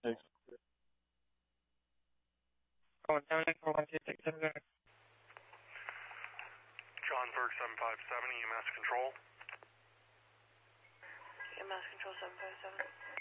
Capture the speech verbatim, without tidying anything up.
Thanks. Oh, seven nine four one two six seven zero. Johnsburg seven five seven, E M S control. E M S control seven five seven.